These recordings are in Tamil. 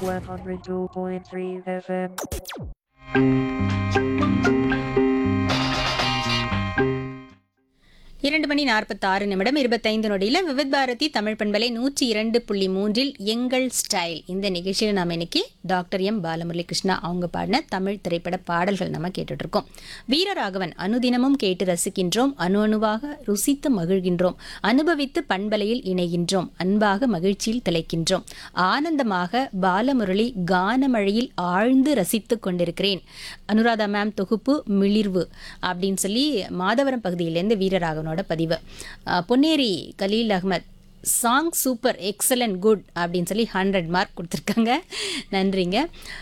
102.3 FM. 2:46 25 நொடியில் விவித் பாரதி தமிழ் பண்பலை 102.3 எங்கள் ஸ்டைல் இந்த நிகழ்ச்சியில் நாம் இன்னைக்கு டாக்டர் எம் பாலமுரளி கிருஷ்ணா அவங்க பாடின தமிழ் திரைப்பட பாடல்கள் நம்ம கேட்டுட்டு இருக்கோம். வீரராகவன் அனுதினமும் கேட்டு ரசிக்கின்றோம், அணு அணுவாக ருசித்து மகிழ்கின்றோம், அனுபவித்து பண்பலையில் இணைகின்றோம், அன்பாக மகிழ்ச்சியில் திளைக்கின்றோம், ஆனந்தமாக பாலமுரளி கானமழையில் ஆழ்ந்து ரசித்து கொண்டிருக்கிறேன். அனுராதா மேம் தொகுப்பு மிளிர்வு அப்படின்னு சொல்லி மாதவரம் பகுதியிலேருந்து வீரராகவனோட பதிவு. Ponneri Khaleel Ahmed song super excellent good அப்படின்னு சொல்லி 100 மார்க் கொடுத்துருக்காங்க. நன்றிங்க.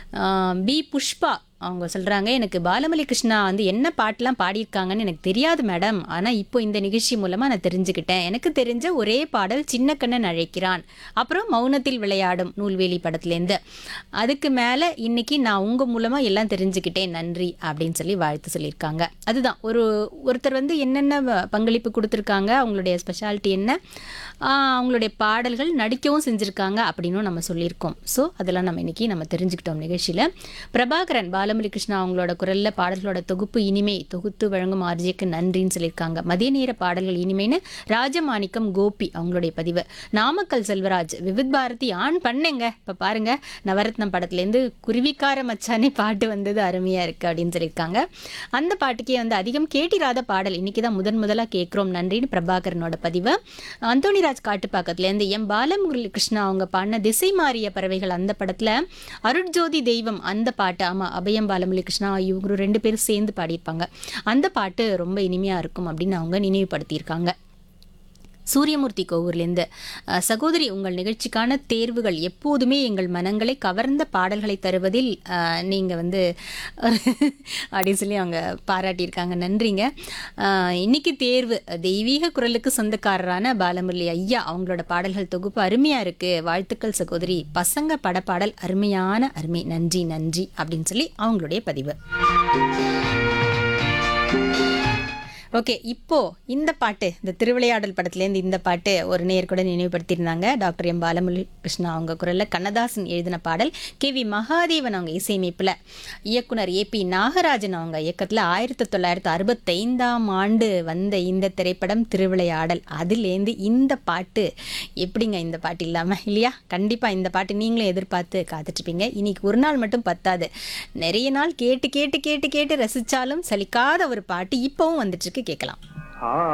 பி புஷ்பா அவங்க சொல்கிறாங்க, எனக்கு பாலமுரளி கிருஷ்ணா வந்து என்ன பாட்டெலாம் பாடியிருக்காங்கன்னு எனக்கு தெரியாது மேடம், ஆனால் இப்போ இந்த நிகழ்ச்சி மூலமாக நான் தெரிஞ்சுக்கிட்டேன். எனக்கு தெரிஞ்ச ஒரே பாடல் சின்ன கண்ணன் அழைக்கிறான், அப்புறம் மௌனத்தில் விளையாடும் நூல்வேலி படத்துலேருந்து. அதுக்கு மேலே இன்னைக்கு நான் உங்கள் மூலமாக எல்லாம் தெரிஞ்சுக்கிட்டேன், நன்றி அப்படின்னு சொல்லி வாழ்த்து சொல்லியிருக்காங்க. அதுதான் ஒருத்தர் வந்து என்னென்ன பங்களிப்பு கொடுத்துருக்காங்க, அவங்களுடைய ஸ்பெஷாலிட்டி என்ன, அவங்களுடைய பாடல்கள் நடிக்கவும் செஞ்சுருக்காங்க அப்படின்னும் நம்ம சொல்லியிருக்கோம். ஸோ அதெல்லாம் நம்ம இன்னைக்கு நம்ம தெரிஞ்சுக்கிட்டோம் நிகழ்ச்சியில். பிரபாகரன் பாலமுரளி கிருஷ்ணா அவங்களோட குரலில் பாடல்களோட தொகுப்பு இனிமை தொகுத்து வழங்கும் ஆர்ஜிக்கு நன்றின்னு சொல்லியிருக்காங்க. மதிய நேர பாடல்கள் இனிமைன்னு ராஜமாணிக்கம் கோபி அவங்களுடைய பதிவு. நாமக்கல் செல்வராஜ் விவித் பாரதி ஆன் பண்ணேங்க, இப்போ பாருங்க நவரத்னம் படத்துலேருந்து குருவிக்கார மச்சானே பாட்டு வந்தது அருமையாக இருக்குது அப்படின்னு சொல்லியிருக்காங்க. அந்த பாட்டுக்கே வந்து அதிகம் கேட்டிராத பாடல் இன்னைக்கு தான் முதலாக கேட்குறோம், நன்றின்னு பிரபாகரனோட பதிவு. அந்தோணிராஜ் காட்டுப்பாக்கத்துலேருந்து எம் பாலமுரளி கிருஷ்ணா அவங்க பாடின திசை மாறிய பறவைகள் அந்த படத்தில் அருட்ஜோதி தெய்வம் அந்த பாட்டு, ஆமாம் அபயம் பாலமுரளி கிருஷ்ணா இவங்க 2 பேரும் சேர்ந்து பாடியிருப்பாங்க. அந்த பாட்டு ரொம்ப இனிமையாக இருக்கும் அப்படின்னு அவங்க நினைவுபடுத்தியிருக்காங்க. சூரியமூர்த்தி கோவூர்லேருந்து சகோதரி, உங்கள் நிகழ்ச்சிக்கான தேர்வுகள் எப்போதுமே எங்கள் மனங்களை கவர்ந்த பாடல்களை தருவதில் நீங்கள் வந்து அப்படின்னு சொல்லி அவங்க பாராட்டியிருக்காங்க. நன்றிங்க. இன்னைக்கு தேர்வு தெய்வீக குரலுக்கு சொந்தக்காரரான பாலமுரளி ஐயா அவங்களோட பாடல்கள் தொகுப்பு அருமையாக இருக்குது, வாழ்த்துக்கள் சகோதரி, பசங்க படப்பாடல் அருமையான அருமை, நன்றி நன்றி அப்படின்னு சொல்லி அவங்களுடைய பதிவு. ஓகே, இப்போ இந்த பாட்டு இந்த திருவிளையாடல் படத்துலேருந்து இந்த பாட்டு ஒரு நேர் கூட நினைவுபடுத்தியிருந்தாங்க. டாக்டர் எம் பாலமுரளி கிருஷ்ணா அவங்க குரலில் கண்ணதாசன் எழுதின பாடல். KV மகாதேவன் அவங்க இசையமைப்பில், இயக்குனர் AP நாகராஜன் அவங்க இயக்கத்தில் 1965 வந்த இந்த திரைப்படம் திருவிளையாடல். அதுலேருந்து இந்த பாட்டு எப்படிங்க இந்த பாட்டு இல்லாமல், இல்லையா? கண்டிப்பாக இந்த பாட்டு நீங்களும் எதிர்பார்த்து காத்துட்ருப்பீங்க. இன்னைக்கு ஒரு நாள் மட்டும் பத்தாது, நிறைய நாள் கேட்டு கேட்டு கேட்டு கேட்டு ரசித்தாலும் சலிக்காத ஒரு பாட்டு இப்போவும் வந்துட்டுருக்கு, கேட்கலாம்.